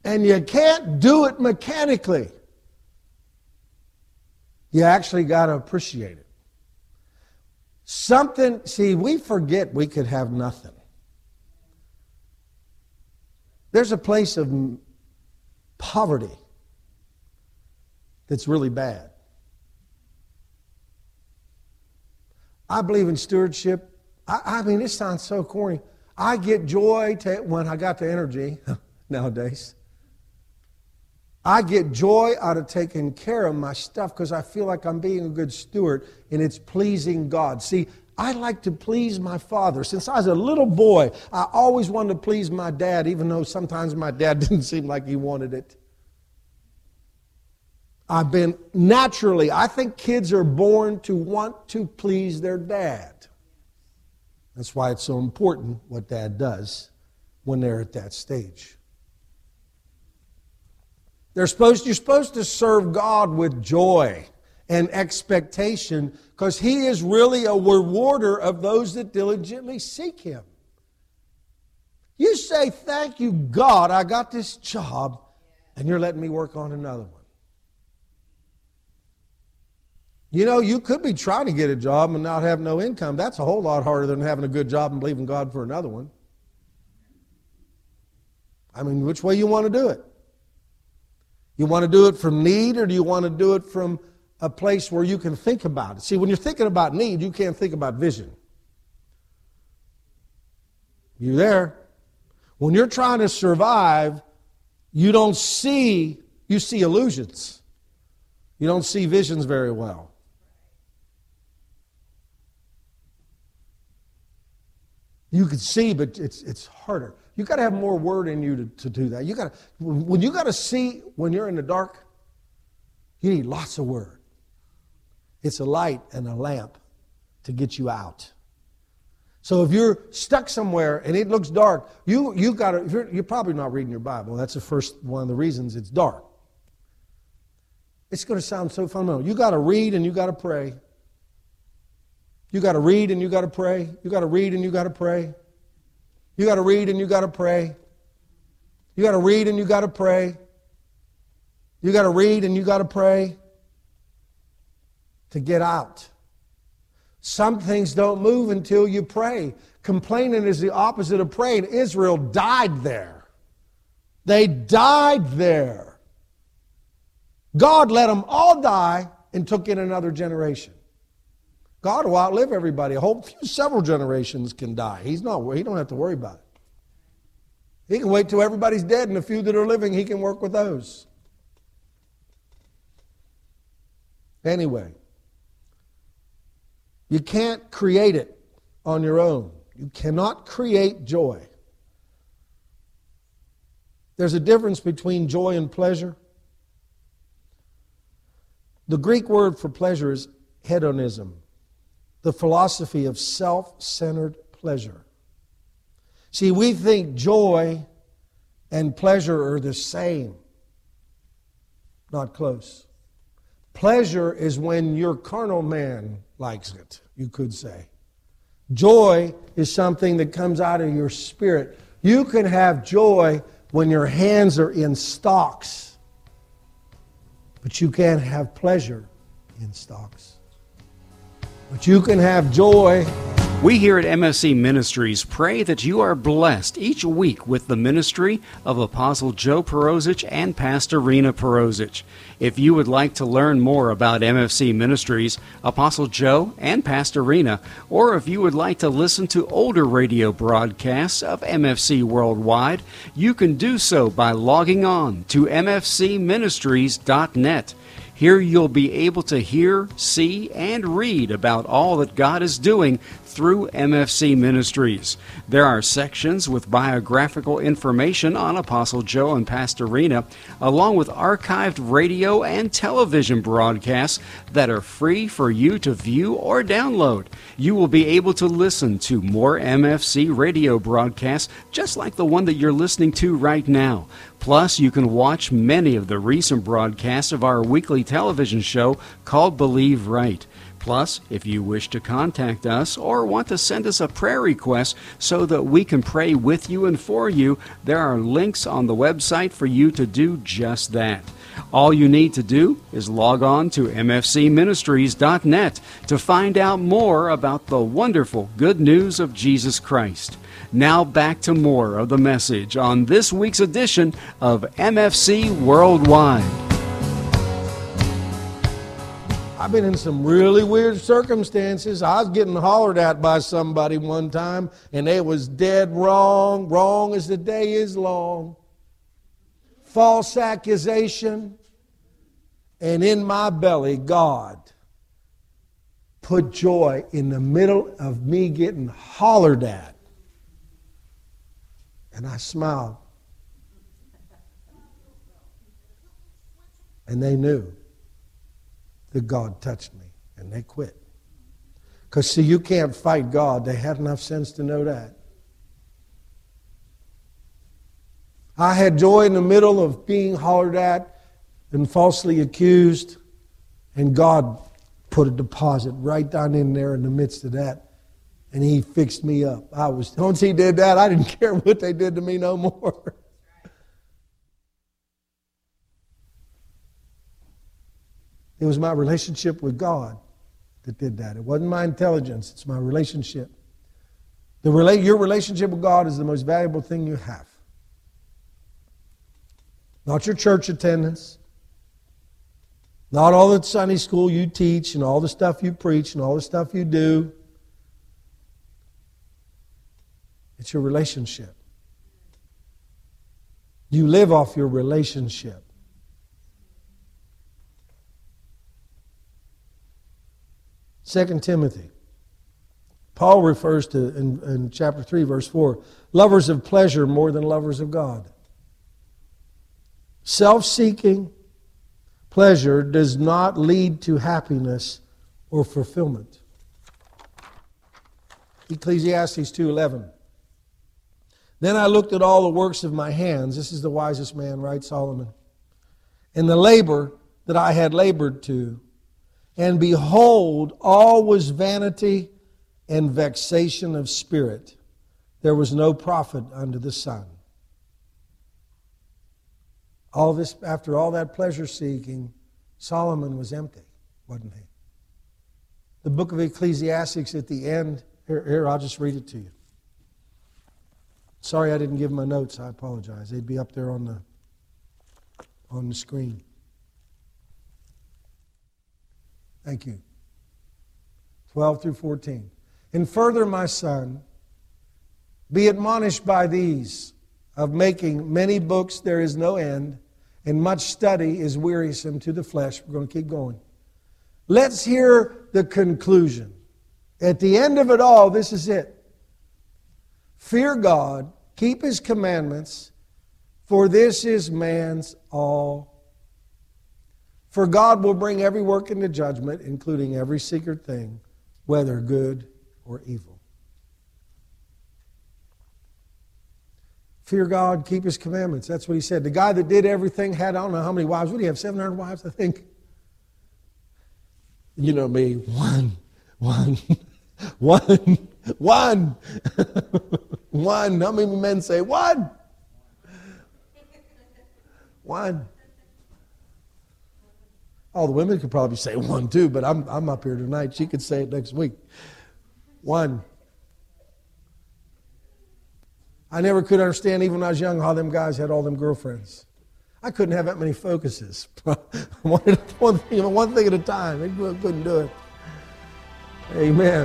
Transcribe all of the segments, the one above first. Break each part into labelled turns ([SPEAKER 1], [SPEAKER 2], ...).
[SPEAKER 1] And you can't do it mechanically. You actually got to appreciate it. We forget we could have nothing. There's a place of poverty that's really bad. I believe in stewardship. I mean, this sounds so corny. I get joy when I got the energy nowadays. I get joy out of taking care of my stuff because I feel like I'm being a good steward and it's pleasing God. See, I like to please my father. Since I was a little boy, I always wanted to please my dad, even though sometimes my dad didn't seem like he wanted it. I think kids are born to want to please their dad. That's why it's so important what dad does when they're at that stage. You're supposed to serve God with joy and expectation because He is really a rewarder of those that diligently seek Him. You say, thank you, God, I got this job, and you're letting me work on another one. You know, you could be trying to get a job and not have no income. That's a whole lot harder than having a good job and believing God for another one. I mean, which way you want to do it? You want to do it from need, or do you want to do it from a place where you can think about it? See, when you're thinking about need, you can't think about vision. You there? When you're trying to survive, you see illusions. You don't see visions very well. You can see, but it's harder. You got to have more word in you to do that. When you got to see when you're in the dark, you need lots of word. It's a light and a lamp to get you out. So if you're stuck somewhere and it looks dark, you're probably not reading your Bible. That's the first one of the reasons it's dark. It's going to sound so fundamental. You got to read and you got to pray. You got to read and you got to pray. You got to read and you got to pray. You got to read and you got to pray. You got to read and you got to pray. You got to read and you got to pray to get out. Some things don't move until you pray. Complaining is the opposite of praying. Israel died there. They died there. God let them all die and took in another generation. God will outlive everybody. Several generations can die. He don't have to worry about it. He can wait till everybody's dead, and the few that are living, He can work with those. Anyway, you can't create it on your own. You cannot create joy. There's a difference between joy and pleasure. The Greek word for pleasure is hedonism, the philosophy of self-centered pleasure. See, we think joy and pleasure are the same. Not close. Pleasure is when your carnal man likes it, you could say. Joy is something that comes out of your spirit. You can have joy when your hands are in stocks, but you can't have pleasure in stocks. But you can have joy.
[SPEAKER 2] We here at MFC Ministries pray that you are blessed each week with the ministry of Apostle Joe Perosic and Pastor Rena Perosic. If you would like to learn more about MFC Ministries, Apostle Joe and Pastor Rena, or if you would like to listen to older radio broadcasts of MFC Worldwide, you can do so by logging on to mfcministries.net. Here you'll be able to hear, see, and read about all that God is doing through MFC Ministries. There are sections with biographical information on Apostle Joe and Pastor Rena, along with archived radio and television broadcasts that are free for you to view or download. You will be able to listen to more MFC radio broadcasts just like the one that you're listening to right now. Plus, you can watch many of the recent broadcasts of our weekly television show called Believe Right. Plus, if you wish to contact us or want to send us a prayer request so that we can pray with you and for you, there are links on the website for you to do just that. All you need to do is log on to mfcministries.net to find out more about the wonderful good news of Jesus Christ. Now back to more of the message on this week's edition of MFC Worldwide.
[SPEAKER 1] I've been in some really weird circumstances. I was getting hollered at by somebody one time, and it was dead wrong, wrong as the day is long. False accusation, and in my belly, God put joy in the middle of me getting hollered at. And I smiled. And they knew that God touched me, and they quit. Because, see, you can't fight God. They had enough sense to know that. I had joy in the middle of being hollered at and falsely accused, and God put a deposit right down in there in the midst of that, and He fixed me up. Once He did that, I didn't care what they did to me no more. It was my relationship with God that did that. It wasn't my intelligence. It's my relationship. Your relationship with God is the most valuable thing you have. Not your church attendance. Not all the Sunday school you teach and all the stuff you preach and all the stuff you do. It's your relationship. You live off your relationship. Second Timothy. Paul refers to, in chapter 3, verse 4, lovers of pleasure more than lovers of God. Self-seeking pleasure does not lead to happiness or fulfillment. Ecclesiastes 2:11. Then I looked at all the works of my hands. This is the wisest man, right, Solomon? And the labor that I had labored to. And behold, all was vanity and vexation of spirit. There was no profit under the sun. All this, after all that pleasure seeking, Solomon was empty, wasn't he? The book of Ecclesiastes at the end, here, I'll just read it to you. Sorry I didn't give my notes, I apologize. They'd be up there on the screen. Thank you. 12 through 14. And further, my son, be admonished by these, of making many books there is no end, and much study is wearisome to the flesh. We're going to keep going. Let's hear the conclusion. At the end of it all, this is it. Fear God, keep His commandments, for this is man's all. For God will bring every work into judgment, including every secret thing, whether good or evil. Fear God, keep His commandments. That's what He said. The guy that did everything had, I don't know how many wives. What do you have, 700 wives, I think? You know me, one. One. How many men say one? One. All the women could probably say one too, but I'm up here tonight. She could say it next week. One. I never could understand, even when I was young, how them guys had all them girlfriends. I couldn't have that many focuses. one thing at a time. They couldn't do it. Amen.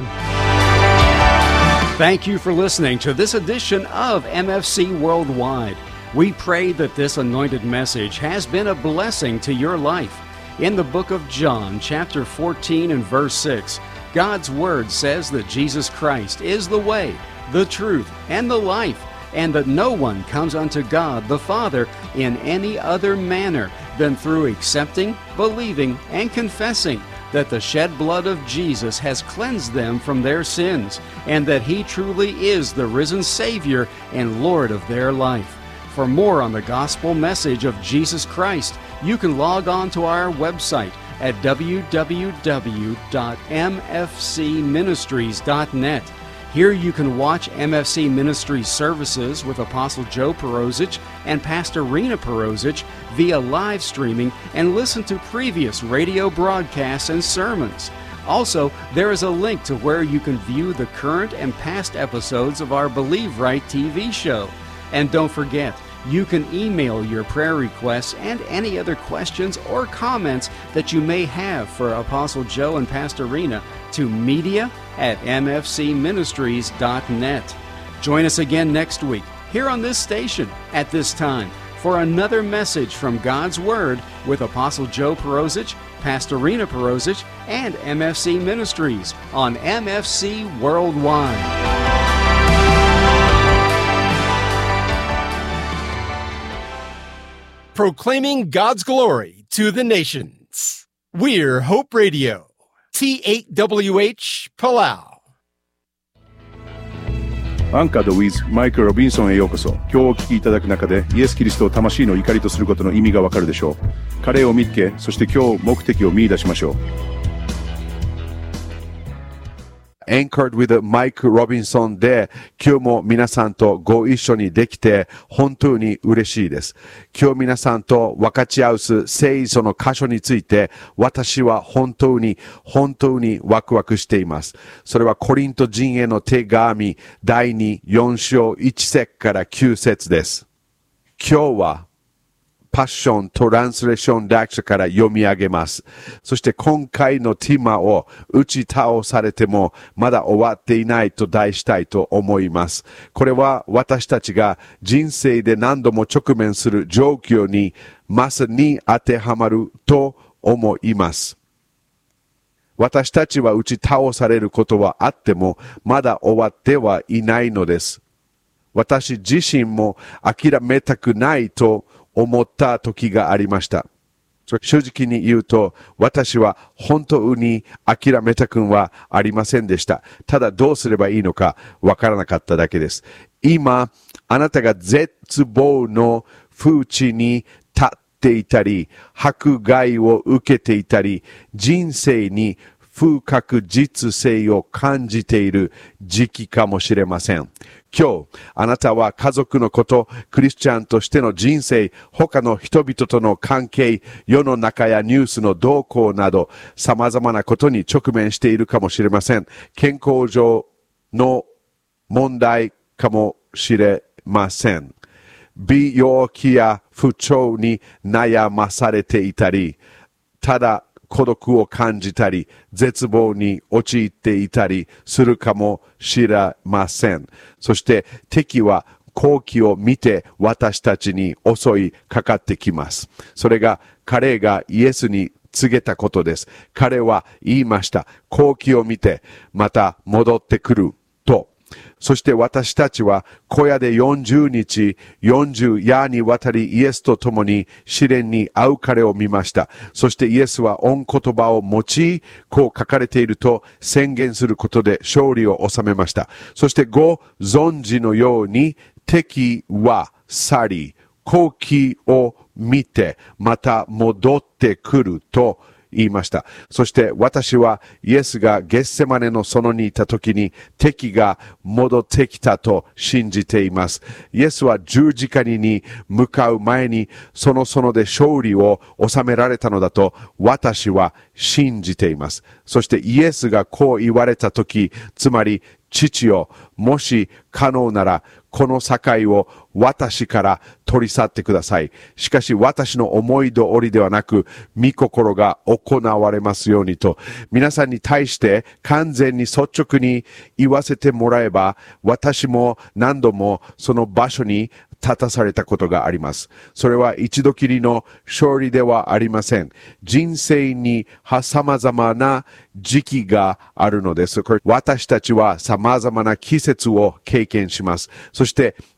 [SPEAKER 2] Thank you for listening to this edition of MFC Worldwide. We pray that this anointed message has been a blessing to your life. In the book of John, chapter 14 and verse 6, God's Word says that Jesus Christ is the way, the truth, and the life, and that no one comes unto God the Father in any other manner than through accepting, believing, and confessing that the shed blood of Jesus has cleansed them from their sins, and that He truly is the risen Savior and Lord of their life. For more on the gospel message of Jesus Christ, you can log on to our website, at www.mfcministries.net. Here you can watch MFC Ministries services with Apostle Joe Perosic and Pastor Rena Perosic via live streaming and listen to previous radio broadcasts and sermons. Also, there is a link to where you can view the current and past episodes of our Believe Right TV show. And don't forget, you can email your prayer requests and any other questions or comments that you may have for Apostle Joe and Pastor Rena to media@mfcministries.net. Join us again next week here on this station at this time for another message from God's Word with Apostle Joe Perosic, Pastor Rena Perosic, and MFC Ministries on MFC Worldwide.
[SPEAKER 3] Proclaiming God's glory to the nations. We're Hope Radio, T8WH Palau.
[SPEAKER 4] アンカード with マイク・ロビンソンへようこそ。今日お聞きいただく中でイエス・キリストを魂の怒りとすることの意味がわかるでしょう。彼を見つけ、そして今日目的を見出しましょう。Anchored with Mike Robinson で今日も皆さんとご一緒にできて本当に嬉しいです。今日皆さんと分かち合う聖書の箇所について私は本当にワクワクしています。それはコリント人への手紙第2、4章1節から9節です。今日はパッショントランスレーション略者から読み上げます。そして今回のテーマを打ち倒されてもまだ終わっていないと題したいと思います。これは私たちが人生で何度も直面する状況にまさに当てはまると思います。私たちは打ち倒されることはあってもまだ終わってはいないのです。私自身も諦めたくないと思った時がありました。正直に言うと、私は本当に諦めたくはありませんでした。ただどうすればいいのかわからなかっただけです。今、あなたが絶望の風地に立っていたり、迫害を受けていたり、人生に不確実性を感じている時期かもしれません。今日、あなたは家族のこと、クリスチャンとしての人生、他の人々との関係、世の中やニュースの動向など、様々なことに直面しているかもしれません。健康上の問題かもしれません。病気や不調に悩まされていたり、ただ、孤独を感じたり、絶望に陥っていたりするかもしれません。そして敵は好機を見て私たちに襲いかかってきます。それが彼がイエスに告げたことです。彼は言いました。好機を見てまた戻ってくると。そして私たちは小屋で40日、40夜にわたりイエスと共に試練に遭う彼を見ました。そしてイエスは御言葉を用い、こう書かれていると宣言することで勝利を収めました。そしてご存知のように敵は去り、好機を見てまた戻ってくると言いました。そして私はイエスがゲッセマネの園にいた時に敵が戻ってきたと信じています。イエスは十字架に向かう前にその園で勝利を収められたのだと私は信じています。そしてイエスがこう言われた時、つまり父よ、もし可能ならこの境を私から取り去ってください。しかし私の思い通りではなく、御心が行われますようにと、皆さんに対して完全に率直に言わせてもらえば、私も何度もその場所に立たされたことがあります。それは一度きりの勝利ではありません。人生に様々な時期があるのです。私たちは様々な季節を経験します。そして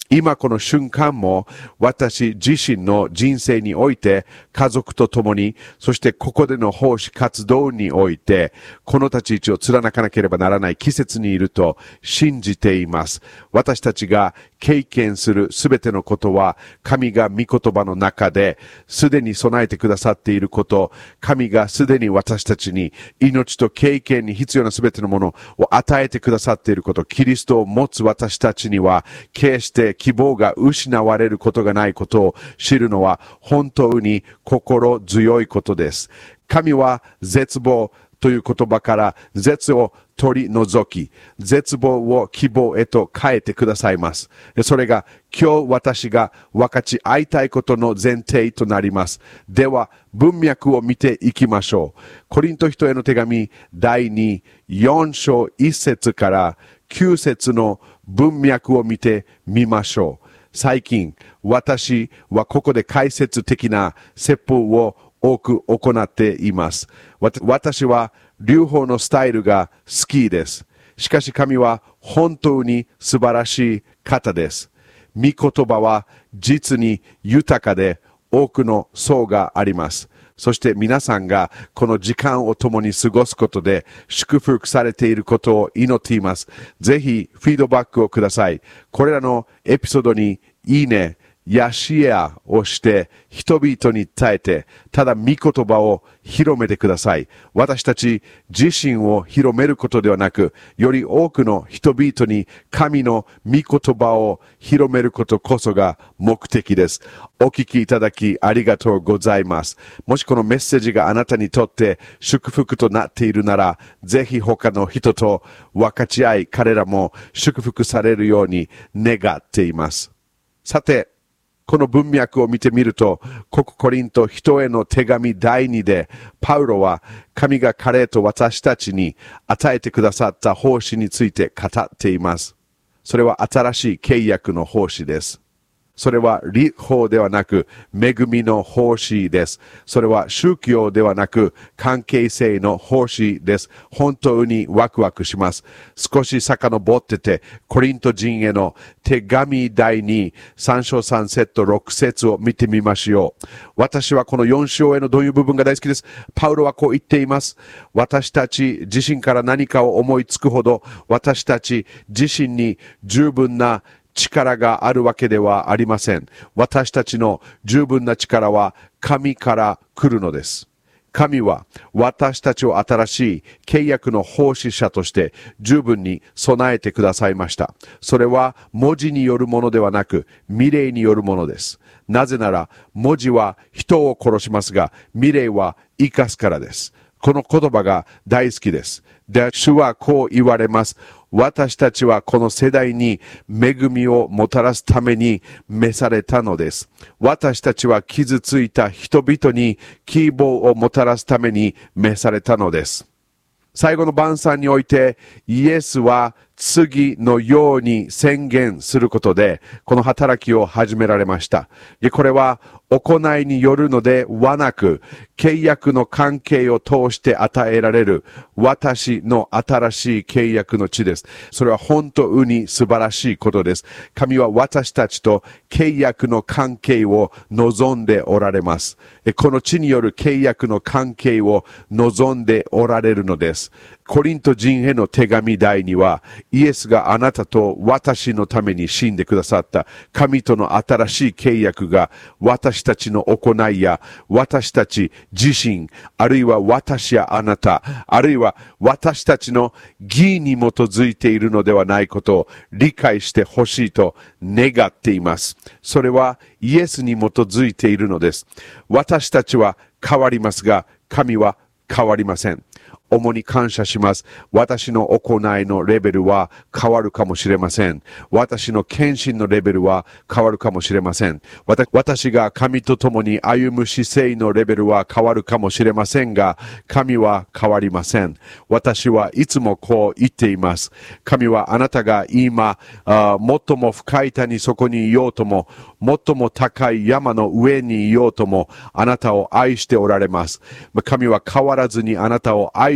[SPEAKER 4] 今この瞬間も私自身の人生において家族と共に、そしてここでの奉仕活動においてこの立ち位置を貫かなければならない季節にいると信じています。私たちが経験するすべてのことは神が御言葉の中ですでに備えてくださっていること、神がすでに私たちに命と経験に必要なすべてのものを与えてくださっていること、キリストを持つ私たちには決して希望が失われることがないことを知るのは本当に心強いことです。神は絶望という言葉から絶を取り除き、絶望を希望へと変えてくださいます。それが今日私が分かち合いたいことの前提となります。では文脈を見ていきましょう。コリント人への手紙第2、4章1節から9節の文脈を見てみましょう。最近私はここで解説的な説法を多く行っています。私は両方のスタイルが好きです。しかし神は本当に素晴らしい方です。御言葉は実に豊かで多くの層があります。そして皆さんがこの時間を共に過ごすことで祝福されていることを祈っています。ぜひフィードバックをください。これらのエピソードにいいねやシェアをして人々に伝えて、ただ御言葉を広めてください。私たち自身を広めることではなく、より多くの人々に神の御言葉を広めることこそが目的です。お聞きいただきありがとうございます。もしこのメッセージがあなたにとって祝福となっているなら、ぜひ他の人と分かち合い、彼らも祝福されるように願っています。さて、この文脈を見てみると、ここコリント人への手紙第2で、パウロは神が彼と私たちに与えてくださった奉仕について語っています。それは新しい契約の奉仕です。それは律法ではなく恵みの奉仕です。それは宗教ではなく関係性の奉仕です。本当にワクワクします。少し遡ってて、コリント人への手紙第2、3章3節6節を見てみましょう。私はこの4章へのどういう部分が大好きです。パウロはこう言っています。私たち自身から何かを思いつくほど、私たち自身に十分な力があるわけではありません。私たちの十分な力は神から来るのです。神は私たちを新しい契約の奉仕者として十分に備えてくださいました。それは文字によるものではなく御霊によるものです。なぜなら文字は人を殺しますが御霊は生かすからです。この言葉が大好きです。で、主はこう言われます。私たちはこの世代に恵みをもたらすために召されたのです。私たちは傷ついた人々に希望をもたらすために召されたのです。最後の晩餐においてイエスは次のように宣言することでこの働きを始められました。これは行いによるのではなく契約の関係を通して与えられる私の新しい契約の地です。それは本当に素晴らしいことです。神は私たちと契約の関係を望んでおられます。この地による契約の関係を望んでおられるのです。コリント人への手紙第2はイエスがあなたと私のために死んでくださった神との新しい契約が私たちの行いや私たち自身あるいは私やあなたあるいは私たちの義に基づいているのではないことを理解してほしいと願っています。それはイエスに基づいているのです。私たちは変わりますが神は変わりません。主に感謝します。私の行いのレベルは変わるかもしれません。私の献身のレベルは変わるかもしれません。私が神と共に歩む姿勢のレベルは変わるかもしれませんが、神は変わりません。私はいつもこう言っています。神はあなたが今、最も深い谷そこにいようとも、最も高い山の上にいようとも、あなたを愛しておられます。神は変わらずにあなたを愛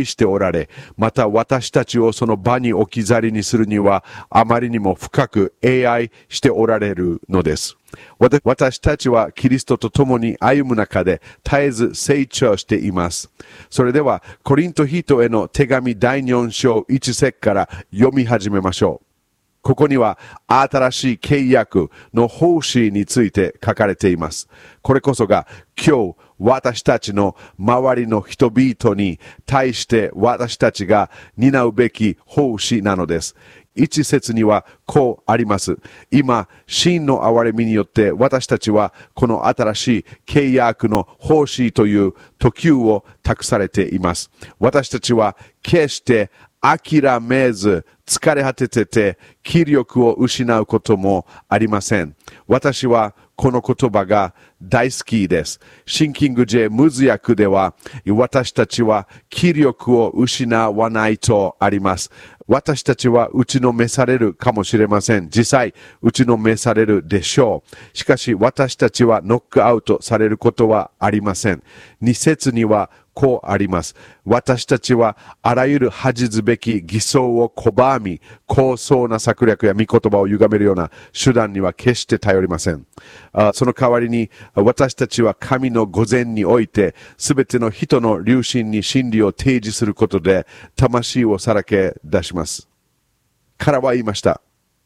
[SPEAKER 4] 愛しておられ、また私たちをその場に置き去りにするにはあまりにも深く敬愛しておられるのです。私たちはキリストと共に歩む中で絶えず成長しています。それではコリント人への手紙第4章1節から読み始めましょう。ここには新しい契約の方針について書かれています。これこそが今日私たちの周りの人々に対して私たちが担うべき方針なのです。一節にはこうあります。今、真の憐れみによって私たちはこの新しい契約の方針という特急を託されています。私たちは決して諦めず疲れ果ててて気力を失うこともありません。私はこの言葉が大好きです。シンキング J ムズ訳では私たちは気力を失わないとあります。私たちは打ちのめされるかもしれません。実際打ちのめされるでしょう。しかし私たちはノックアウトされることはありません。2節にはこうあります。私たちはあらゆる恥ずべき偽装を拒み、高層な策略や御言葉を歪めるような手段には決して頼りません。その代わりに私たちは神の御前においてすべての人の良心に真理を提示することで魂をさらけ出します。彼は言いました。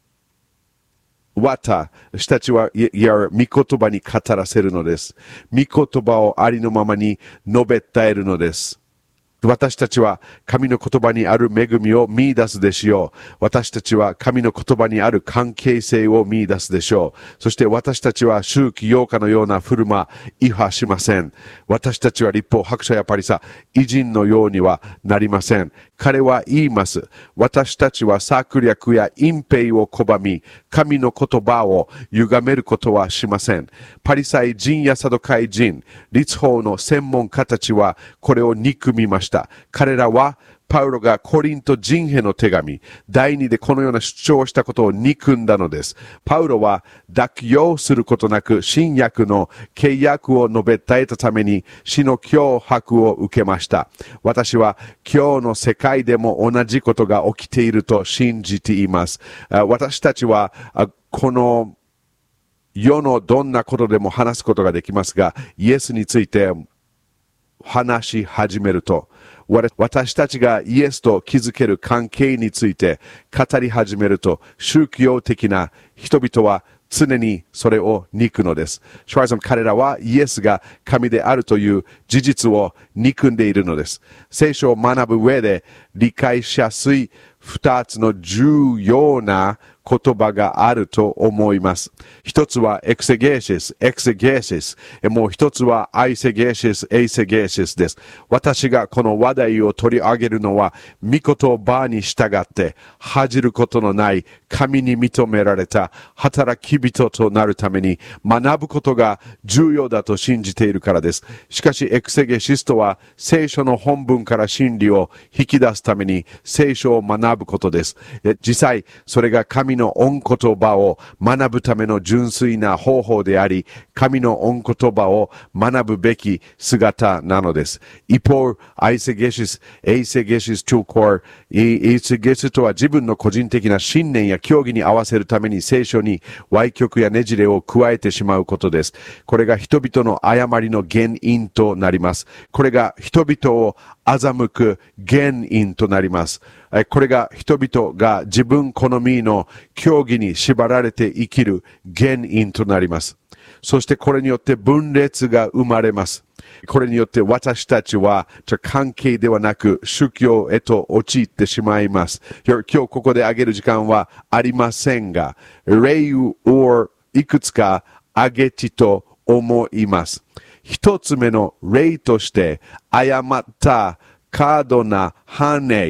[SPEAKER 4] 私たちは御言葉に語らせるのです。御言葉をありのままに述べ伝えるのです。私たちは神の言葉にある恵みを見出すでしょう。私たちは神の言葉にある関係性を見出すでしょう。そして私たちは周期8日のような振る舞いはしません。私たちは立法、白書やパリサ、偉人のようにはなりません。彼は言います。私たちは策略や隠蔽を拒み、神の言葉を歪めることはしません。パリサイ人やサドカイ人、律法の専門家たちはこれを憎みました。彼らはパウロがコリント人への手紙、第2でこのような主張をしたことを憎んだのです。パウロは妥協することなく新約の契約を述べ伝えたために死の脅迫を受けました。私は今日の世界でも同じことが起きていると信じています。私たちはこの世のどんなことでも話すことができますが、イエスについて話し始めると、私たちがイエスと築ける関係について語り始めると、宗教的な人々は常にそれを憎のです。シュワーズン、彼らはイエスが神であるという事実を憎んでいるのです。聖書を学ぶ上で理解しやすい2つの重要な言葉があると思います。一つはエクセゲーシス、もう一つはアイセゲーシスです。私がこの話題を取り上げるのは、御言葉に従って恥じることのない神に認められた働き人となるために学ぶことが重要だと信じているからです。しかしエクセゲシスとは聖書の本文から真理を引き出すために聖書を学ぶことです。実際それが神の御言葉を学ぶための純粋な方法であり、神の御言葉を学ぶべき姿なのです。一方、エイセゲシストは自分の個人的な信念や教義に合わせるために聖書に歪曲やねじれを加えてしまうことです。これが人々の誤りの原因となります。これが人々を欺く原因となります。これが人々が自分好みの教義に縛られて生きる原因となります。そしてこれによって分裂が生まれます。これによって私たちは関係ではなく宗教へと陥ってしまいます。今日ここで挙げる時間はありませんが、例をいくつか挙げてと思います。一つ目の例として、誤った過度な繁栄、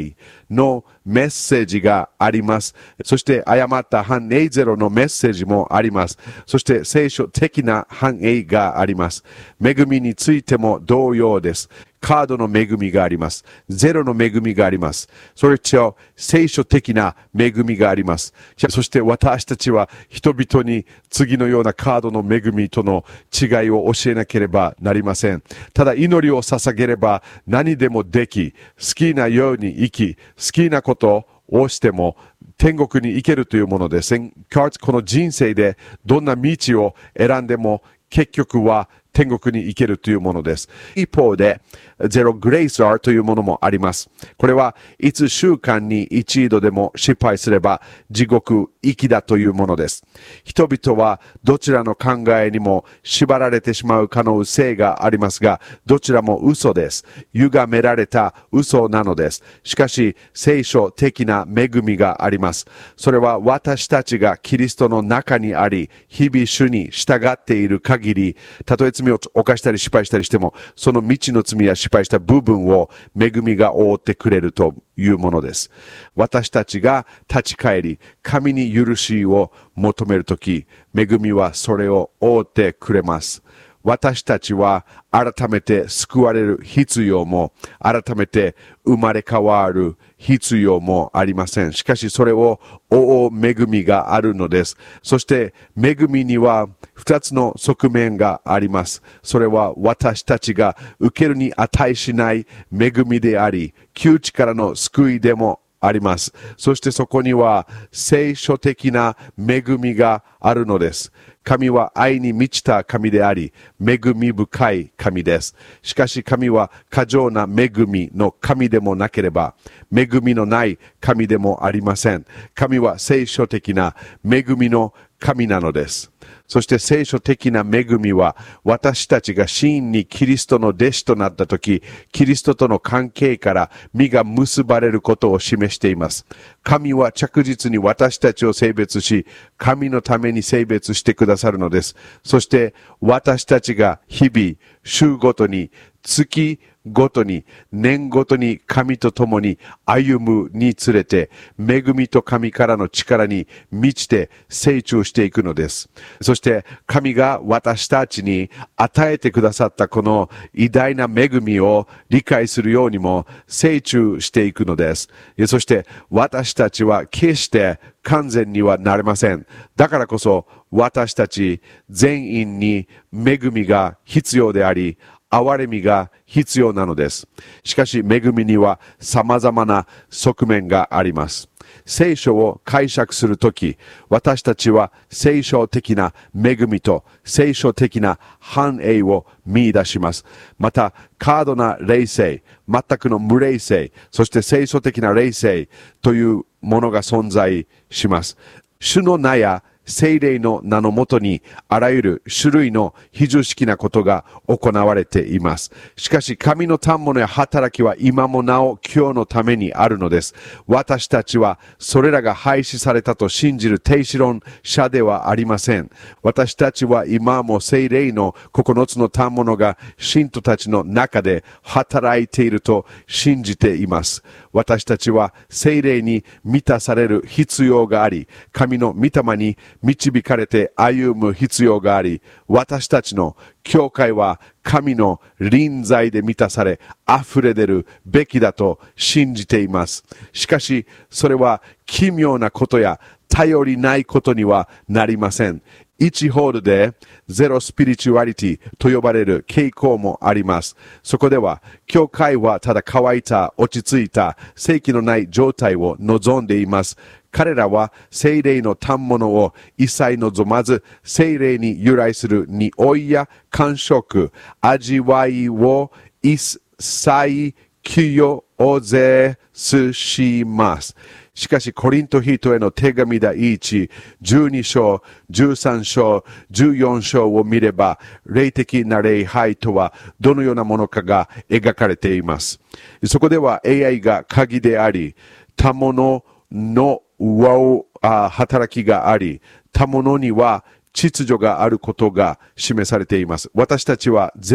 [SPEAKER 4] のメッセージがあります。そして誤った反映ゼロのメッセージもあります。そして聖書的な反映があります。恵みについても同様です。カードの恵みがあります。ゼロの恵みがあります。それと聖書的な恵みがあります。そして私たちは人々に次のようなカードの恵みとの違いを教えなければなりません。ただ祈りを捧げれば何でもでき、好きなように生き、好きなことをしても天国に行けるというものです。この人生でどんな道を選んでも結局は天国に行けるというものです。一方で、ゼログレイスアーというものもあります。これはいつ週間に一度でも失敗すれば地獄行きだというものです。人々はどちらの考えにも縛られてしまう可能性がありますが、どちらも嘘です。歪められた嘘なのです。しかし、聖書的な恵みがあります。それは私たちがキリストの中にあり、日々主に従っている限り、たとえ罪を犯したり失敗したりしても、その未知の罪や失敗した部分を恵みが覆ってくれるというものです。私たちが立ち返り、神に許しを求めるとき、恵みはそれを覆ってくれます。私たちは改めて救われる必要も、改めて生まれ変わる必要もありません。しかしそれを覆う恵みがあるのです。そして恵みには2つの側面があります。それは私たちが受けるに値しない恵みであり、窮地からの救いでもあります。そしてそこには聖書的な恵みがあるのです。神は愛に満ちた神であり、恵み深い神です。しかし神は過剰な恵みの神でもなければ、恵みのない神でもありません。神は聖書的な恵みの神なのです。そして聖書的な恵みは私たちが真にキリストの弟子となったとき、キリストとの関係から実が結ばれることを示しています。神は着実に私たちを性別し、神のために性別してくださるのです。そして私たちが日々、週ごとに、月ごとに、年ごとに神と共に歩むにつれて、恵みと神からの力に満ちて成長していくのです。そして神が私たちに与えてくださったこの偉大な恵みを理解するようにも成長していくのです。そして私たちは決して完全にはなれません。だからこそ私たち全員に恵みが必要であり、憐れみが必要なのです。しかし恵みには様々な側面があります。聖書を解釈するとき、私たちは聖書的な恵みと聖書的な繁栄を見出します。また、過度な霊性、全くの無霊性、そして聖書的な霊性というものが存在します。主の名や聖霊の名のもとにあらゆる種類の非常識なことが行われています。しかし神の賜物や働きは今もなお今日のためにあるのです。私たちはそれらが廃止されたと信じる停止論者ではありません。私たちは今も聖霊の9つの賜物が信徒たちの中で働いていると信じています。私たちは聖霊に満たされる必要があり、神の御霊に導かれて歩む必要があり、私たちの教会は神の臨在で満たされ溢れ出るべきだと信じています。しかしそれは奇妙なことや頼りないことにはなりません。一ホールでゼロスピリチュアリティと呼ばれる傾向もあります。そこでは教会はただ乾いた落ち着いた正気のない状態を望んでいます。彼らは聖霊の賜物を一切望まず、聖霊に由来する匂いや感触、味わいを一切清ぜします。しかしコリント人への手紙第1、12章、13章、14章を見れば、霊的な礼拝とはどのようなものかが描かれています。そこでは AI が鍵であり、他物の働きがあり、他物には秩序があることが示されています。私たちはゼロ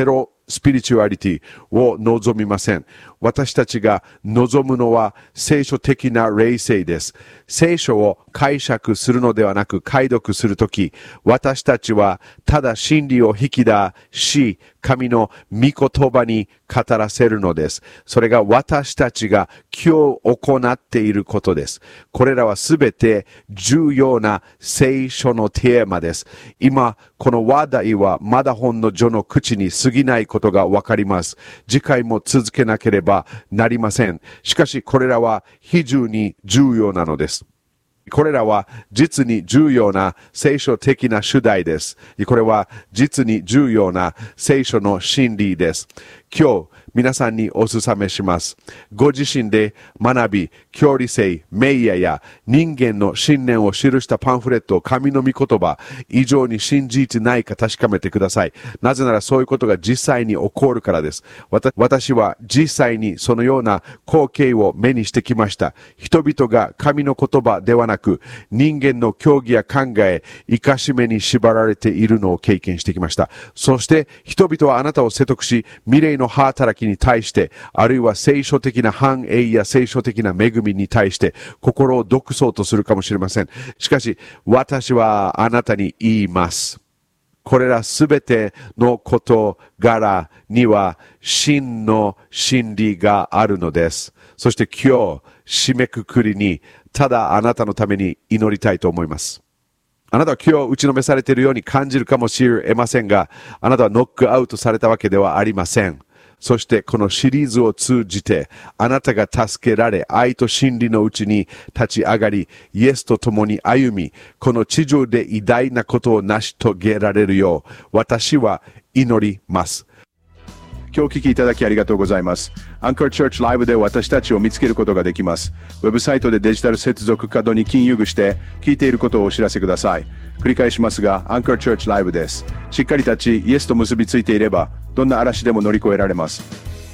[SPEAKER 4] スピリチュアリティを望みません。私たちが望むのは聖書的な霊性です。聖書を解釈するのではなく解読するとき、私たちはただ真理を引き出し、神の御言葉に語らせるのです。それが私たちが今日行っていることです。これらはすべて重要な聖書のテーマです。今、この話題はまだほんの序の口に過ぎないことがわかります。次回も続けなければなりません。しかしこれらは非常に重要なのです。これらは実に重要な聖書的な主題です。これは実に重要な聖書の真理です。今日、皆さんにお勧めします。ご自身で学び、教理性、名誉や人間の信念を記したパンフレットを神の御言葉以上に信じてないか確かめてください。なぜならそういうことが実際に起こるからです。私は実際にそのような光景を目にしてきました。人々が神の言葉ではなく人間の教義や考え、生かし目に縛られているのを経験してきました。そして人々はあなたを説得し、未来の働きに対して、あるいは聖書的な繁栄や聖書的な恵みに対して心を毒そうとするかもしれません。しかし私はあなたに言います。これらすべての事柄には真の真理があるのです。そして今日締めくくりにただあなたのために祈りたいと思います。あなたは今日打ちのめされているように感じるかもしれませんが、あなたはノックアウトされたわけではありません。そしてこのシリーズを通じてあなたが助けられ、愛と真理のうちに立ち上がり、イエスと共に歩み、この地上で偉大なことを成し遂げられるよう私は祈ります。
[SPEAKER 5] 今日お聞きいただきありがとうございます。アンカーチャーチライブで私たちを見つけることができます。ウェブサイトでデジタル接続カードに金融して聞いていることをお知らせください。繰り返しますが、アンカーチャーチライブです。しっかり立ち、イエスと結びついていれば、どんな嵐でも乗り越えられます。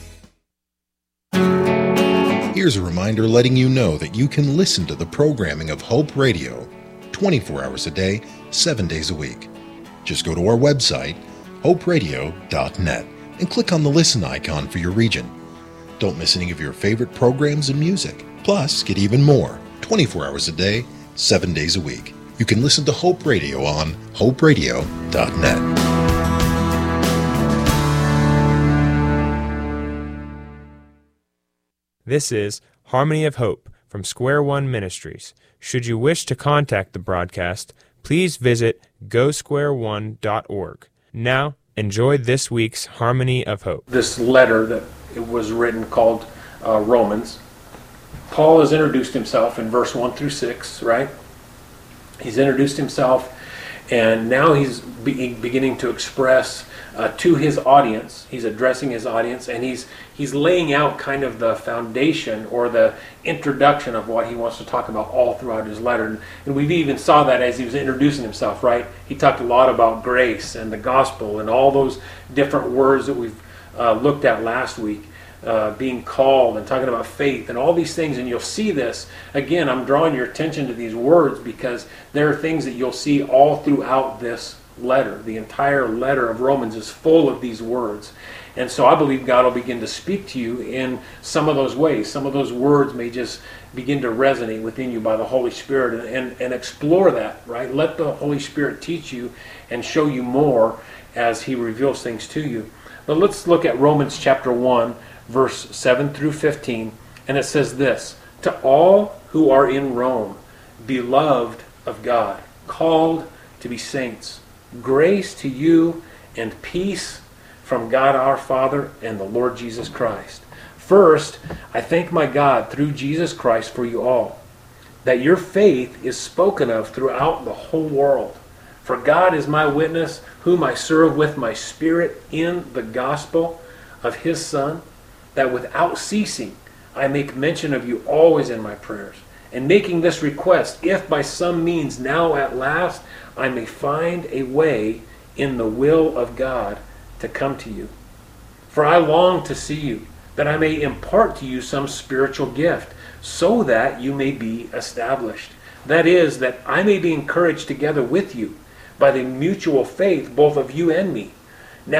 [SPEAKER 6] Here's a reminder letting you know that you can listen to the programming of Hope Radio 24 hours a day, 7 days a week. Just go to our website, hoperadio.net, and click on the listen icon for your region. Don't miss any of your favorite programs and music. Plus, get even more 24 hours a day, 7 days a week. You can listen to Hope Radio on hoperadio.net.
[SPEAKER 7] This is Harmony of Hope from Square One Ministries. Should you wish to contact the broadcast, please visit gosquareone.org. Now, enjoy this week's Harmony of Hope.
[SPEAKER 8] This letter that it was written called Romans. Paul has introduced himself in verse 1 through 6, right? He's introduced himself, and now he's beginning to express to his audience. He's addressing his audience, and he's laying out kind of the foundation or the introduction of what he wants to talk about all throughout his letter. And we even saw that as he was introducing himself, right? He talked a lot about grace and the gospel and all those different words that we've looked at last week. Being called and talking about faith and all these things, and you'll see this again. I'm drawing your attention to these words because there are things that you'll see all throughout this letter. The entire letter of Romans is full of these words, and so I believe God will begin to speak to you in some of those ways. Some of those words may just begin to resonate within you by the Holy Spirit, and explore that, right? Let the Holy Spirit teach you and show you more as He reveals things to you. But let's look at Romans chapter 1, verse 7 through 15, and it says this: To all who are in Rome, beloved of God, called to be saints, grace to you and peace from God our Father and the Lord Jesus Christ. First, I thank my God through Jesus Christ for you all, that your faith is spoken of throughout the whole world. For God is my witness, whom I serve with my spirit in the gospel of His Son, that without ceasing I make mention of you always in my prayers, and making this request, if by some means now at last I may find a way in the will of God to come to you. For I long to see you, that I may impart to you some spiritual gift, so that you may be established. That is, that I may be encouraged together with you by the mutual faith both of you and me. Now,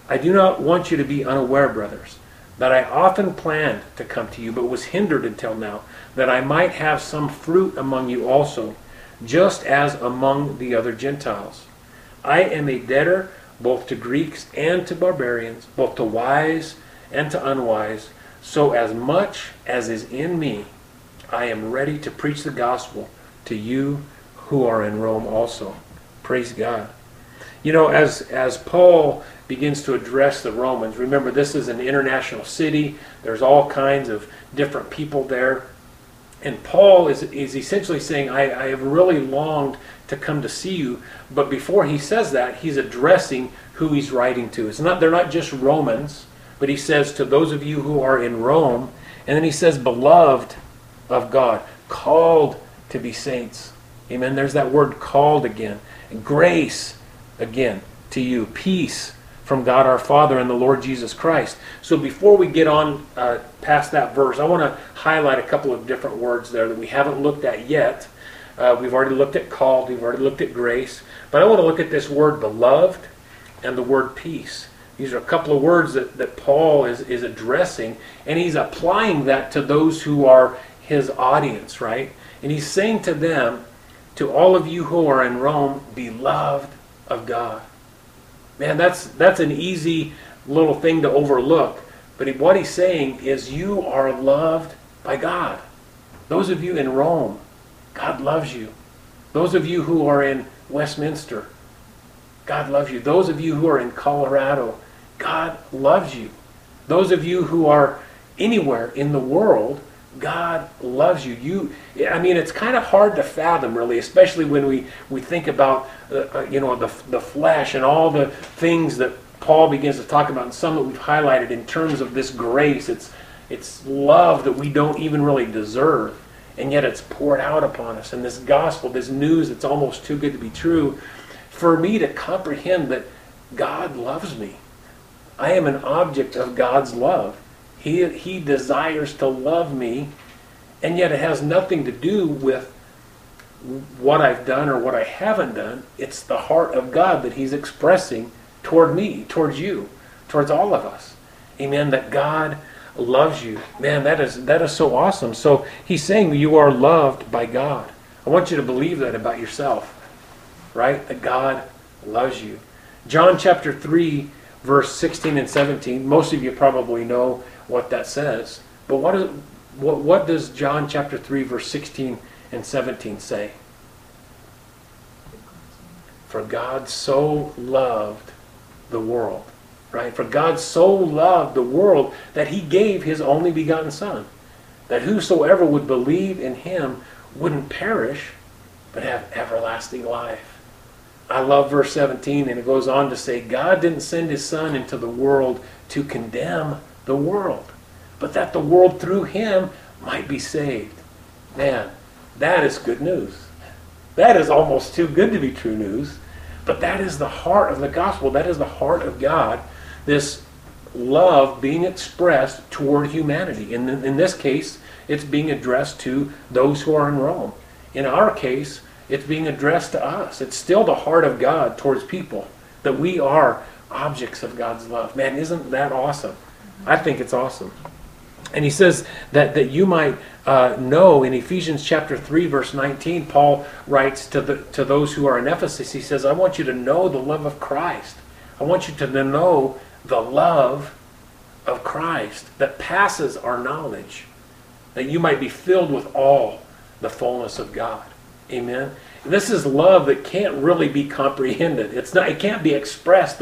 [SPEAKER 8] I do not want you to be unaware, brothers, that I often planned to come to you, but was hindered until now, that I might have some fruit among you also, just as among the other Gentiles. I am a debtor both to Greeks and to barbarians, both to wise and to unwise. So as much as is in me, I am ready to preach the gospel to you who are in Rome also. Praise God. You know, as Paul begins to address the Romans, remember this is an international city. There's all kinds of different people there. And Paul is essentially saying, I have really longed to come to see you. But before he says that, he's addressing who he's writing to. They're not just Romans, but he says to those of you who are in Rome. And then he says, beloved of God, called to be saints. Amen. There's that word called again. And grace again to you. Peace from God our Father and the Lord Jesus Christ. So before we get on past that verse, I want to highlight a couple of different words there that we haven't looked at yet. We've already looked at called, we've already looked at grace, but I want to look at this word beloved and the word peace. These are a couple of words that Paul is addressing, and he's applying that to those who are his audience, right? And he's saying to them, to all of you who are in Rome, beloved of God. Man, that's an easy little thing to overlook. But what he's saying is you are loved by God. Those of you in Rome, God loves you. Those of you who are in Westminster, God loves you. Those of you who are in Colorado, God loves you. Those of you who are anywhere in the world, God loves you. It's kind of hard to fathom, really, especially when we think about the flesh and all the things that Paul begins to talk about, and some that we've highlighted in terms of this grace. It's love that we don't even really deserve, and yet it's poured out upon us. And this gospel, this news that's almost too good to be true, for me to comprehend that God loves me. I am an object of God's love. He desires to love me, and yet it has nothing to do with what I've done or what I haven't done. It's the heart of God that he's expressing toward me, towards you, towards all of us. Amen, that God loves you. Man, that is so awesome. So he's saying you are loved by God. I want you to believe that about yourself, right? That God loves you. John chapter 3, verse 16 and 17, most of you probably know what that says. But what does John chapter 3, verse 16 and 17 say? For God so loved the world, right? For God so loved the world that he gave his only begotten Son, that whosoever would believe in him wouldn't perish, but have everlasting life. I love verse 17, and it goes on to say, God didn't send his Son into the world to condemn the world, but that the world through him might be saved. Man, that is good news. That is almost too good to be true news, but that is the heart of the gospel. That is the heart of God, this love being expressed toward humanity. In this case, it's being addressed to those who are in Rome. In our case, it's being addressed to us. It's still the heart of God towards people, that we are objects of God's love. Man, isn't that awesome? I think it's awesome. And he says that you might know, in Ephesians chapter 3, verse 19, Paul writes to those who are in Ephesus, he says, I want you to know the love of Christ. I want you to know the love of Christ that passes our knowledge, that you might be filled with all the fullness of God. Amen. This is love that can't really be comprehended. It can't be expressed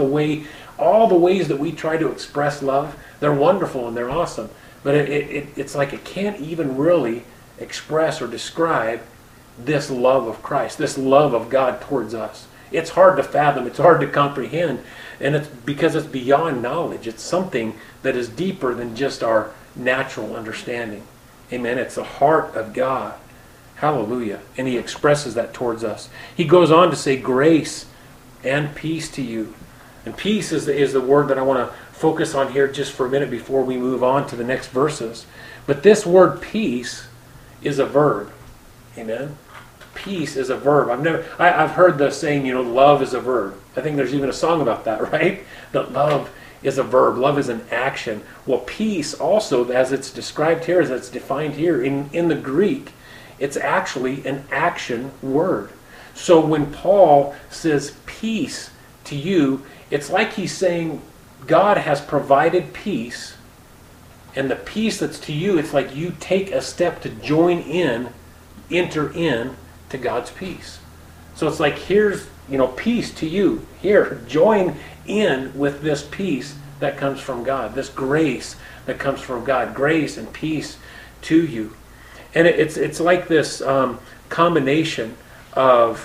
[SPEAKER 8] all the ways that we try to express love. They're wonderful and they're awesome. But it's like it can't even really express or describe this love of Christ, this love of God towards us. It's hard to fathom, it's hard to comprehend, and it's because it's beyond knowledge. It's something that is deeper than just our natural understanding. Amen. It's the heart of God. Hallelujah. And he expresses that towards us. He goes on to say grace and peace to you. And peace is the word that I want to focus on here just for a minute before we move on to the next verses. But this word peace is a verb. Amen. Peace is a verb. I've heard the saying, love is a verb. I think there's even a song about that, right? That love is a verb. Love is an action. Well, peace also, as it's described here, as it's defined here in the Greek, it's actually an action word. So when Paul says peace to you, it's like he's saying God has provided peace, and the peace that's to you, it's like you take a step to join in, enter in to God's peace. So it's like, here's, peace to you. Here, join in with this peace that comes from God, this grace that comes from God, grace and peace to you. And it's like this combination of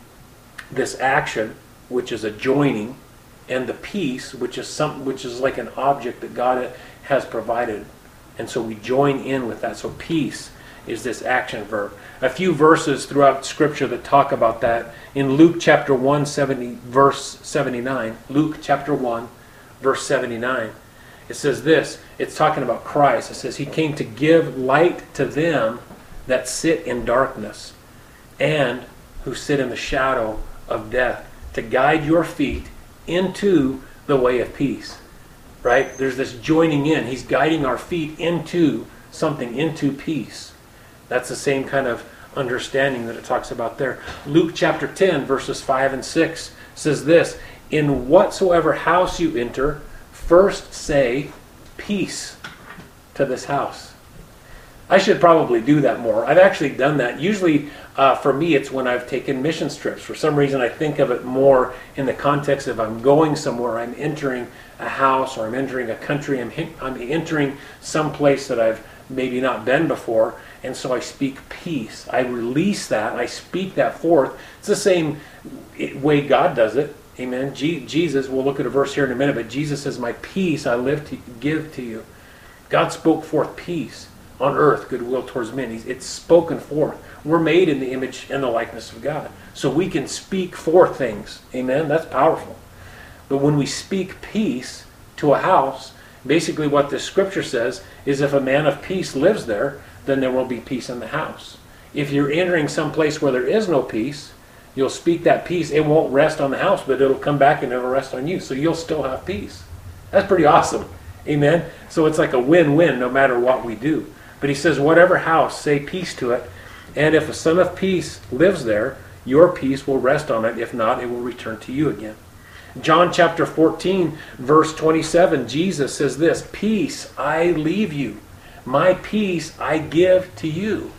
[SPEAKER 8] this action, which is a joining, and the peace, which is like an object that God has provided. And so we join in with that. So peace is this action verb. A few verses throughout Scripture that talk about that. In Luke chapter 1, verse 79, Luke chapter 1, verse 79, it says this. It's talking about Christ. It says, He came to give light to them that sit in darkness and who sit in the shadow of death, to guide your feet into the way of peace. Right? There's this joining in. He's guiding our feet into something, into peace. That's the same kind of understanding that it talks about there. Luke chapter 10, verses 5 and 6 says this, in whatsoever house you enter, first say, peace to this house. I should probably do that more. I've actually done that. Usually, for me, it's when I've taken mission trips. For some reason, I think of it more in the context of I'm going somewhere, I'm entering a house, or I'm entering a country, I'm entering some place that I've maybe not been before, and so I speak peace. I release that, I speak that forth. It's the same way God does it. Amen. Jesus, we'll look at a verse here in a minute, but Jesus says, my peace I give to you. God spoke forth peace on earth, goodwill towards men. It's spoken forth. We're made in the image and the likeness of God. So we can speak forth things. Amen. That's powerful. But when we speak peace to a house, basically what this scripture says is if a man of peace lives there, then there will be peace in the house. If you're entering some place where there is no peace, you'll speak that peace. It won't rest on the house, but it'll come back and it'll rest on you. So you'll still have peace. That's pretty awesome. Amen. So it's like a win-win no matter what we do. But he says, whatever house, say peace to it. And if a son of peace lives there, your peace will rest on it. If not, it will return to you again. John chapter 14, verse 27, Jesus says this, peace I leave you. My peace I give to you.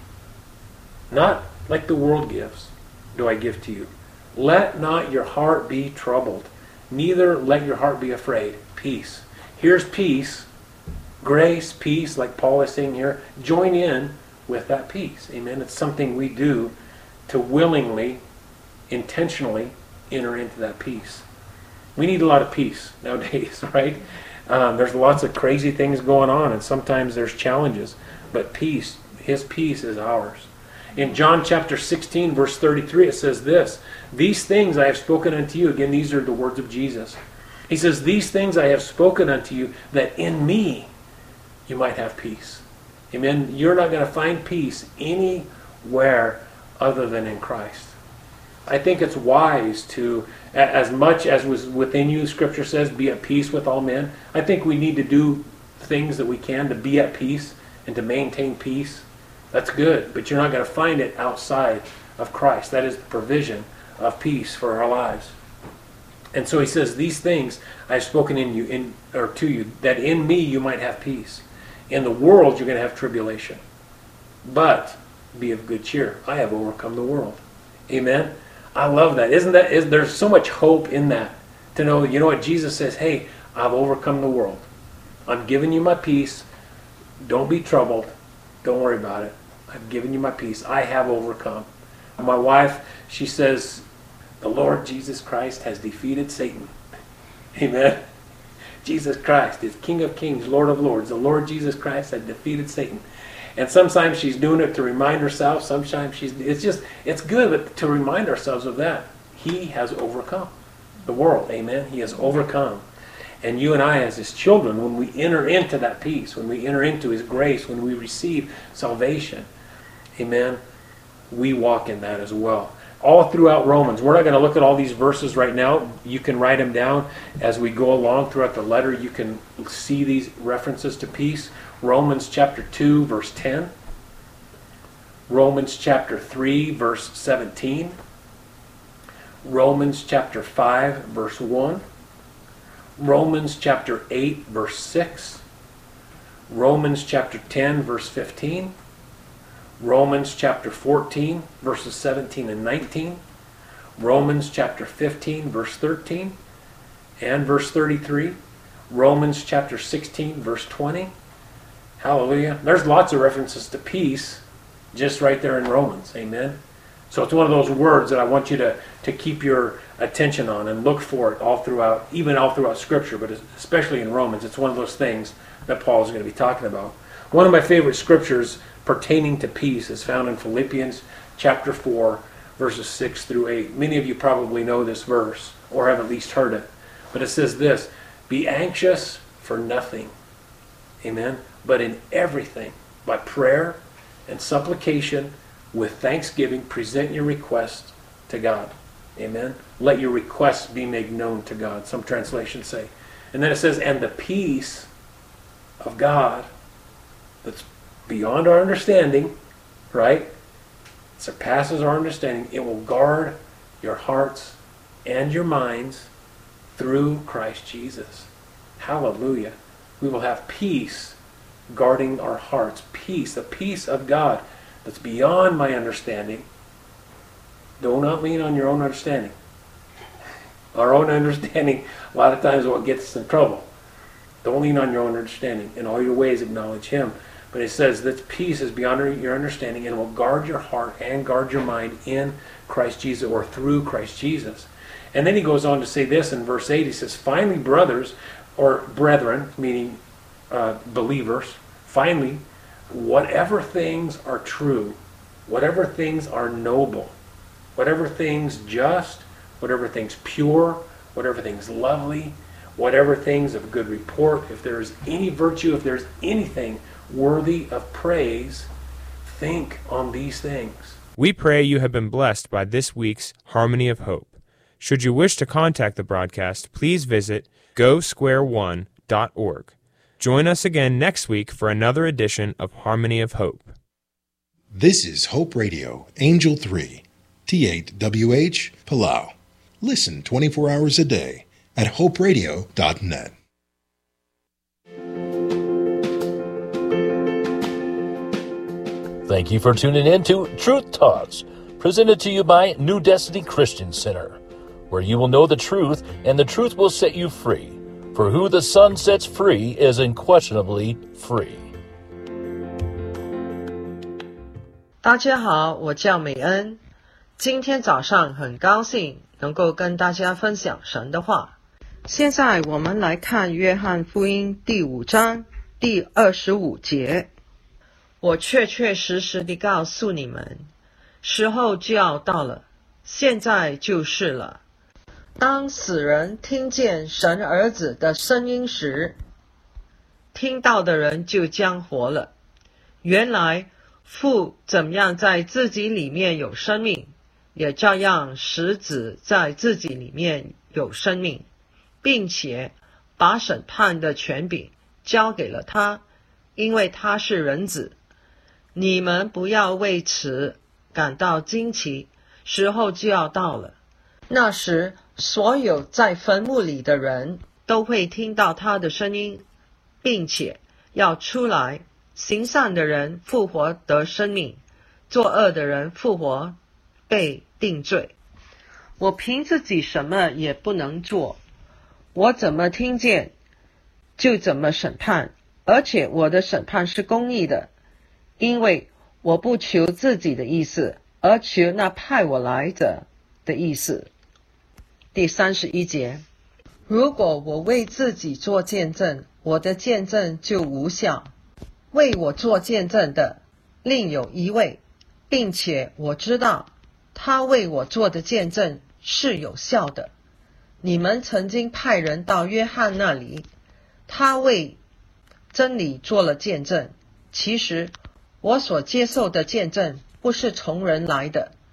[SPEAKER 8] Not like the world gives do I give to you. Let not your heart be troubled. Neither let your heart be afraid. Peace. Here's peace. Grace, peace, like Paul is saying here. Join in with that peace. Amen. It's something we do to willingly, intentionally enter into that peace. We need a lot of peace nowadays, right? There's lots of crazy things going on, and sometimes there's challenges. But peace, His peace is ours. In John chapter 16, verse 33, it says this, these things I have spoken unto you. Again, these are the words of Jesus. He says, these things I have spoken unto you, that in me you might have peace. Amen. You're not going to find peace anywhere other than in Christ. I think it's wise to, as much as was within you, Scripture says, be at peace with all men. I think we need to do things that we can to be at peace and to maintain peace. That's good, but you're not going to find it outside of Christ. That is the provision of peace for our lives. And so he says, these things I have spoken to you, that in me you might have peace. In the world you're going to have tribulation. But be of good cheer. I have overcome the world. Amen. I love that. There's so much hope in that. To know, you know what, Jesus says, hey, I've overcome the world. I'm giving you my peace. Don't be troubled. Don't worry about it. I've given you my peace. I have overcome. My wife, she says, the Lord Jesus Christ has defeated Satan. Amen. Jesus Christ is King of Kings, Lord of Lords. The Lord Jesus Christ has defeated Satan. And sometimes she's doing it to remind herself. Sometimes it's good to remind ourselves of that. He has overcome the world. Amen. He has overcome. And you and I as His children, when we enter into that peace, when we enter into His grace, when we receive salvation, amen, we walk in that as well. all throughout Romans. We're not going to look at all these verses right now. You can write them down as we go along throughout the letter. You can see these references to peace. Romans chapter 2, verse 10. Romans chapter 3, verse 17. Romans chapter 5, verse 1. Romans chapter 8, verse 6. Romans chapter 10, verse 15. Romans chapter 14, verses 17 and 19. Romans chapter 15, verse 13 and verse 33. Romans chapter 16, verse 20. Hallelujah. There's lots of references to peace just right there in Romans. Amen. So it's one of those words that I want you to keep your attention on and look for it all throughout, even all throughout Scripture, but especially in Romans. It's one of those things that Paul is going to be talking about. One of my favorite scriptures pertaining to peace is found in Philippians chapter 4, verses 6 through 8. Many of you probably know this verse or have at least heard it. But it says this, be anxious for nothing. Amen. But in everything, by prayer and supplication, with thanksgiving, present your requests to God. Amen. Let your requests be made known to God. Some translations say. And then it says, and the peace of God that's beyond our understanding, right? Surpasses our understanding. It will guard your hearts and your minds through Christ Jesus. Hallelujah. We will have peace guarding our hearts. Peace, the peace of God that's beyond my understanding. Do not lean on your own understanding. Our own understanding, a lot of times, is what gets us in trouble. Don't lean on your own understanding. In all your ways, acknowledge Him. But it says that peace is beyond your understanding and will guard your heart and guard your mind in Christ Jesus, or through Christ Jesus. And then he goes on to say this in verse 8. He says, finally, brothers, or brethren, meaning believers, finally, whatever things are true, whatever things are noble, whatever things just, whatever things pure, whatever things lovely, whatever things of good report, if there is any virtue, if there's anything worthy of praise, think on these things.
[SPEAKER 7] We pray you have been blessed by this week's Harmony of Hope. Should you wish to contact the broadcast, please visit gosquare1.org. Join us again next week for another edition of Harmony of Hope.
[SPEAKER 6] This is Hope Radio, Angel 3, T8WH, Palau. Listen 24 hours a day at hoperadio.net.
[SPEAKER 9] Thank you for tuning in to Truth Talks, presented to you by New Destiny Christian Center, where you will know the truth and the truth will set you free. For who the Son sets free is unquestionably free.
[SPEAKER 10] 大家好，我叫美恩。今天早上很高兴能够跟大家分享神的话。现在我们来看约翰福音第5章第25节。我确确实实地告诉你们，时候就要到了，现在就是了。当死人听见神儿子的声音时，听到的人就将活了。原来父怎样在自己里面有生命，也照样使子在自己里面有生命，并且把审判的权柄交给了他，因为他是人子。你们不要为此感到惊奇，时候就要到了。那时，所有在坟墓里的人都会听到他的声音，并且要出来，行善的人复活得生命，作恶的人复活被定罪。我凭自己什么也不能做，我怎么听见就怎么审判，而且我的审判是公义的，因为我不求自己的意思，而求那派我来者的意思。第31节，如果我为自己做见证，我的见证就无效。为我做见证的另有一位，并且我知道他为我做的见证是有效的。你们曾经派人到约翰那里，他为真理做了见证。其实我所接受的见证不是从人来的，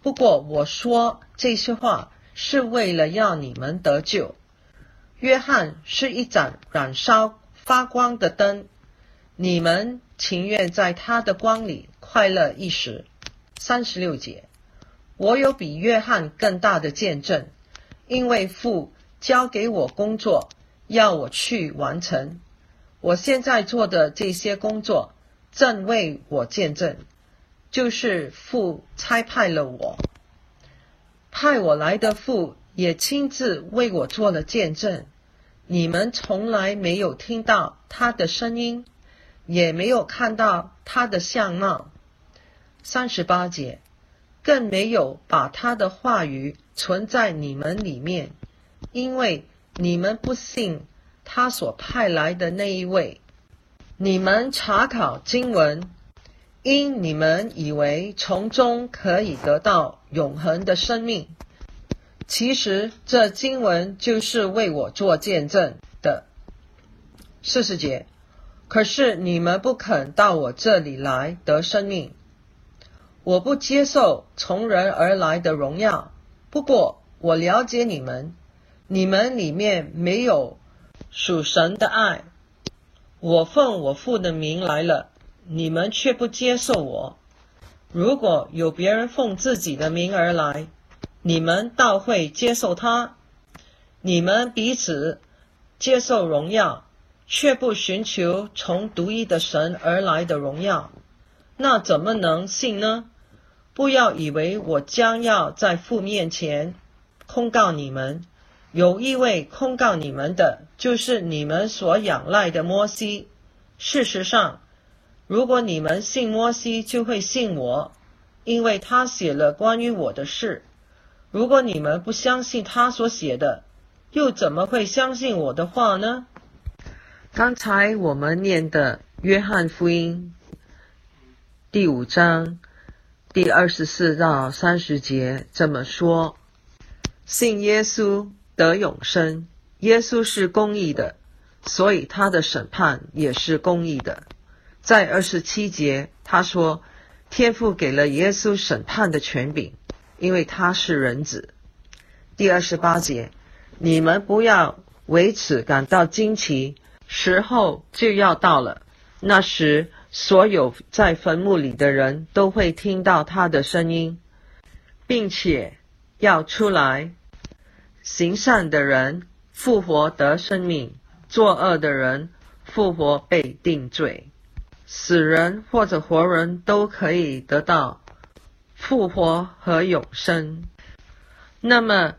[SPEAKER 10] 不过我说这些话是为了要你们得救。约翰是一盏燃烧发光的灯，你们情愿在他的光里快乐一时。36节，我有比约翰更大的见证，因为父交给我工作，要我去完成。我现在做的这些工作，正为我见证，就是父差派了我。派我来的父也亲自为我做了见证。你们从来没有听到他的声音，也没有看到他的相貌。38节，更没有把他的话语存在你们里面，因为你们不信他所派来的那一位。你们查考经文，因你们以为从中可以得到永恒的生命。其实这经文就是为我做见证的。40节，可是你们不肯到我这里来得生命。我不接受从人而来的荣耀，不过我了解你们，你们里面没有属神的爱。我奉我父的名来了，你们却不接受我。如果有别人奉自己的名而来，你们倒会接受他。你们彼此接受荣耀，却不寻求从独一的神而来的荣耀，那怎么能信呢？不要以为我将要在父面前控告你们，有一位控告你们的，就是你们所仰赖的摩西。事实上，如果你们信摩西，就会信我，因为他写了关于我的事。如果你们不相信他所写的，又怎么会相信我的话呢？刚才我们念的约翰福音第5章第24到30节这么说：信耶稣得永生，耶稣是公义的，所以他的审判也是公义的。在27节他说，天父给了耶稣审判的权柄，因为他是人子。第28节，你们不要为此感到惊奇，时候就要到了，那时所有在坟墓里的人都会听到他的声音，并且要出来。行善的人复活得生命，作恶的人复活被定罪。死人或者活人都可以得到复活和永生。那么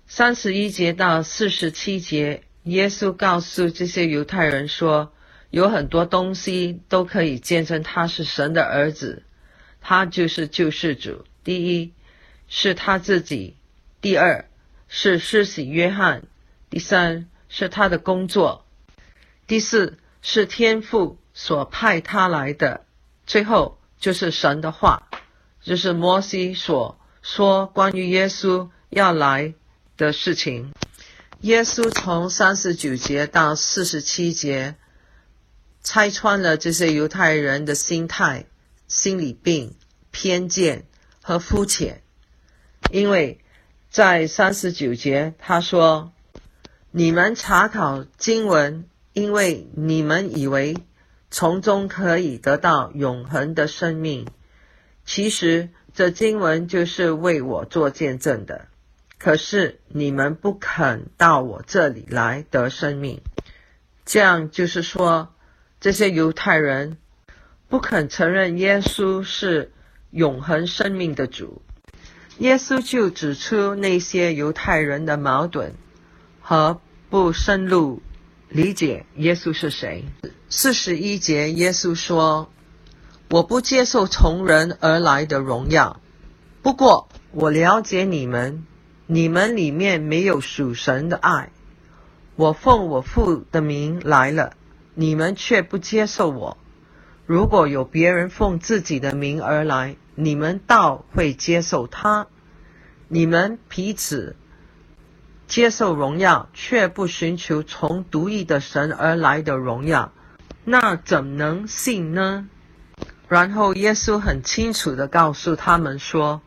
[SPEAKER 10] 31节到47节，耶稣告诉这些犹太人说，有很多东西都可以见证他是神的儿子，他就是救世主。第一是他自己，第二是施洗约翰，第三是他的工作，第四是天父所派他来的，最后就是神的话，就是摩西所说关于耶稣要来的事情。耶稣从39节到47节拆穿了这些犹太人的心态、心理病、偏见和肤浅。因为在39节他说，你们查考经文，因为你们以为从中可以得到永恒的生命。其实这经文就是为我做见证的，可是你们不肯到我这里来得生命。这样就是说，这些犹太人不肯承认耶稣是永恒生命的主。耶稣就指出那些犹太人的矛盾和不深入理解耶稣是谁。41节耶稣说，我不接受从人而来的荣耀，不过我了解你们，你们里面没有属神的爱。我奉我父的名来了，你们却不接受我。如果有别人奉自己的名而来，你们倒会接受他。你们彼此接受荣耀，却不寻求从独一的神而来的荣耀，那怎能信呢？然后耶稣很清楚地告诉他们说，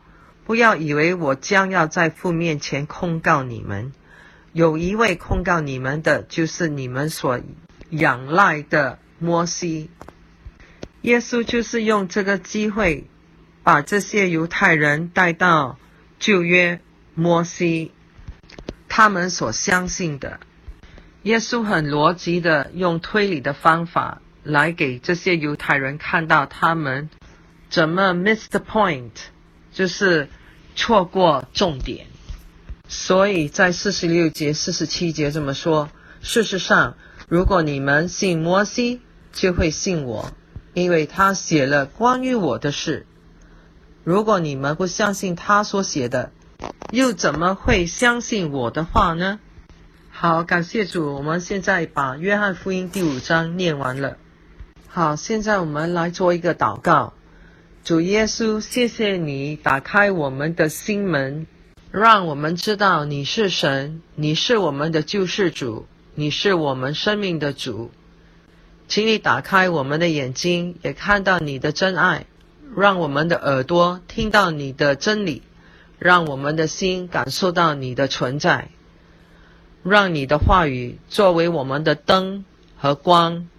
[SPEAKER 10] 不要以为我将要在父面前控告你们，有一位控告你们的，就是你们所仰赖的摩西。耶稣就是用这个机会把这些犹太人带到旧约摩西他们所相信的。耶稣很逻辑的用推理的方法来给这些犹太人看到他们怎么 miss the point， 就是错过重点。所以在46节47节这么说，事实上如果你们信摩西，就会信我，因为他写了关于我的事。如果你们不相信他所写的，又怎么会相信我的话呢？好，感谢主，我们现在把约翰福音第5章念完了。好，现在我们来做一个祷告。主耶稣，谢谢你打开我们的心门，让我们知道你是神，你是我们的救世主，你是我们生命的主。请你打开我们的眼睛，也看到你的真爱，让我们的耳朵听到你的真理，让我们的心感受到你的存在，让你的话语作为我们的灯和光，